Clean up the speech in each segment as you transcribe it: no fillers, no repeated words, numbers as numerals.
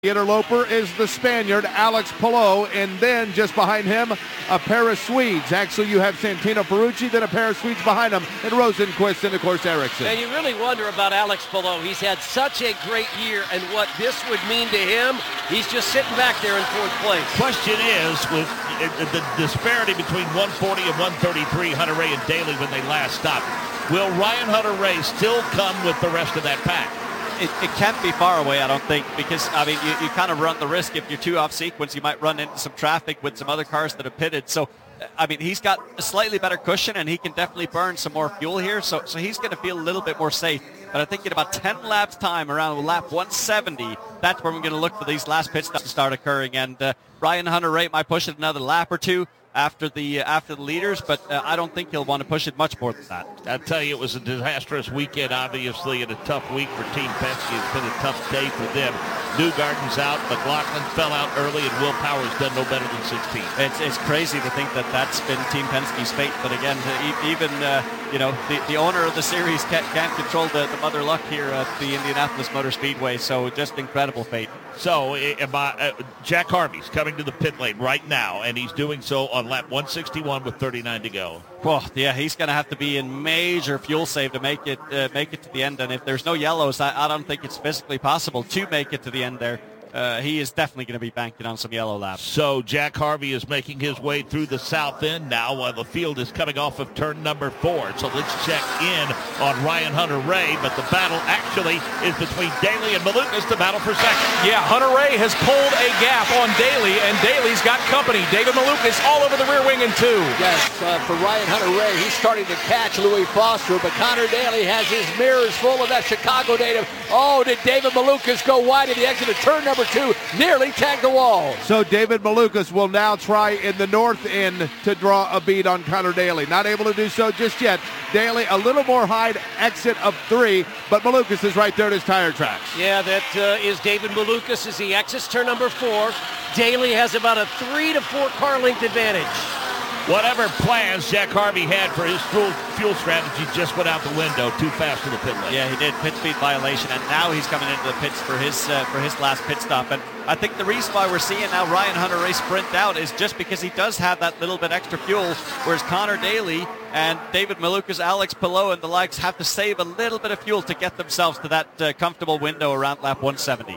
The interloper is the Spaniard, Alex Palou, and then just behind him, a pair of Swedes. Actually, you have Santino Ferrucci, then a pair of Swedes behind him, and Rosenqvist, and of course, Ericsson. And you really wonder about Alex Palou. He's had such a great year, and what this would mean to him, he's just sitting back there in fourth place. Question is, with the disparity between 140 and 133, Hunter-Reay and Daly when they last stopped, will Ryan Hunter-Reay still come with the rest of that pack? It can't be far away, I don't think, because, I mean, you kind of run the risk if you're too off sequence. You might run into some traffic with some other cars that have pitted. So, I mean, he's got a slightly better cushion, and he can definitely burn some more fuel here. So he's going to feel a little bit more safe. But I think in about 10 laps time, around lap 170, that's where we're going to look for these last pit stops to start occurring. And Ryan Hunter-Reay might push it another lap or two after the leaders, but I don't think he'll want to push it much more than that. I'll tell you, it was a disastrous weekend, obviously, and a tough week for Team Penske. It's been a tough day for them. Newgarden's out, McLaughlin fell out early, and Will Power's done no better than 16. It's crazy to think that that's been Team Penske's fate, but again, even the owner of the series can't control the mother luck here at the Indianapolis Motor Speedway, so just incredible fate. So Jack Harvey's coming to the pit lane right now, and he's doing so on lap 161 with 39 to go. Well, yeah, he's going to have to be in major fuel save to make it to the end. And if there's no yellows, I don't think it's physically possible to make it to the end there. He is definitely going to be banking on some yellow laps. So Jack Harvey is making his way through the south end now while the field is coming off of turn number 4. So let's check in on Ryan Hunter-Reay, but the battle actually is between Daly and Malukas, the battle for second. Yeah, Hunter-Reay has pulled a gap on Daly, and Daly's got company. David Malukas all over the rear wing in 2. Yes, for Ryan Hunter-Reay, he's starting to catch Louis Foster, but Connor Daly has his mirrors full of that Chicago native. Oh, did David Malukas go wide at the exit of turn number 2, nearly tagged the wall. So David Malukas will now try in the north end to draw a bead on Connor Daly. Not able to do so just yet. Daly a little more high exit of 3, but Malukas is right there at his tire tracks. Yeah, that is David Malukas as he exits turn number 4. Daly has about a 3 to 4 car length advantage. Whatever plans Jack Harvey had for his fuel strategy just went out the window. Too fast to the pit lane. Yeah, he did. Pit speed violation, and now he's coming into the pits for his last pit stop. And I think the reason why we're seeing now Ryan Hunter-Reay sprint out is just because he does have that little bit extra fuel, whereas Connor Daly and David Malukas, Alex Palou, and the likes have to save a little bit of fuel to get themselves to that comfortable window around lap 170.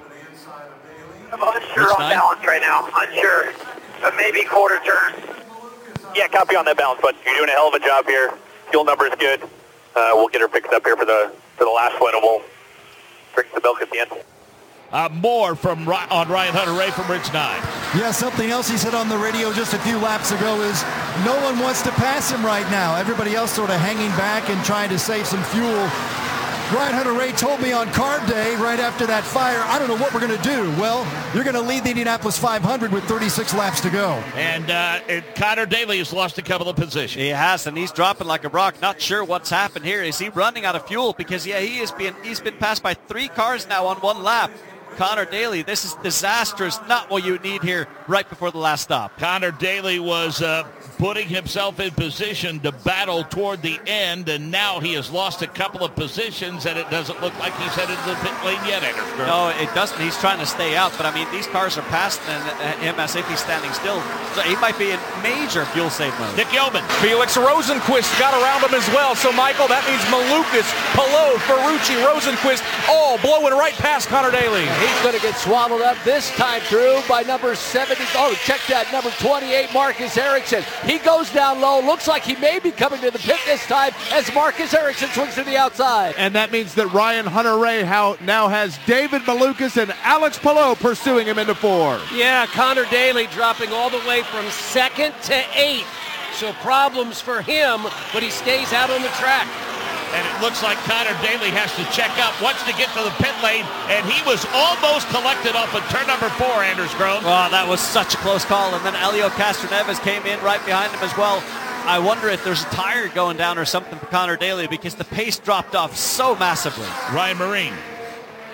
I'm unsure on balance right now. Unsure, but maybe quarter turn. Yeah, copy on that balance, but you're doing a hell of a job here. Fuel number is good. We'll get her fixed up here for the last one, and we'll drink the milk at the end. More on Ryan Hunter-Reay from Ridge 9. Yeah, something else he said on the radio just a few laps ago is no one wants to pass him right now. Everybody else sort of hanging back and trying to save some fuel. Ryan Hunter-Reay told me on carb day right after that fire, I don't know what we're going to do. Well, you're going to lead the Indianapolis 500 with 36 laps to go. And Connor Daly has lost a couple of positions. He has, and he's dropping like a rock. Not sure what's happened here. Is he running out of fuel? Because, yeah, he's been passed by 3 cars now on 1 lap. Connor Daly, this is disastrous. Not what you need here right before the last stop. Connor Daly was putting himself in position to battle toward the end, and now he has lost a couple of positions, and it doesn't look like he's headed to the pit lane yet, Anderson. No, it doesn't. He's trying to stay out, but I mean, these cars are passing him as if he's standing still. So he might be in major fuel save mode. Nick Yeoman. Felix Rosenqvist got around him as well. So, Michael, that means Malukas, Palou, Ferrucci, Rosenqvist all blowing right past Connor Daly. He's going to get swallowed up this time through by number 70. Oh, check that, number 28, Marcus Ericsson. He goes down low. Looks like he may be coming to the pit this time as Marcus Ericsson swings to the outside. And that means that Ryan Hunter-Reay now has David Malukas and Alex Palou pursuing him into 4. Yeah, Connor Daly dropping all the way from 2nd to 8th. So problems for him, but he stays out on the track. And it looks like Connor Daly has to check up, wants to get to the pit lane, and he was almost collected off of turn number 4, Anders Grone. Oh, that was such a close call. And then Elio Castroneves came in right behind him as well. I wonder if there's a tire going down or something for Connor Daly because the pace dropped off so massively. Ryan Marine.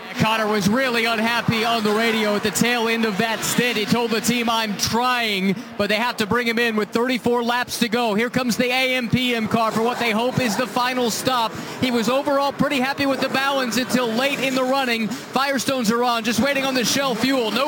Connor was really unhappy on the radio at the tail end of that stint. He told the team, I'm trying, but they have to bring him in with 34 laps to go. Here comes the AM/PM car for what they hope is the final stop. He was overall pretty happy with the balance until late in the running. Firestones are on, just waiting on the Shell fuel. No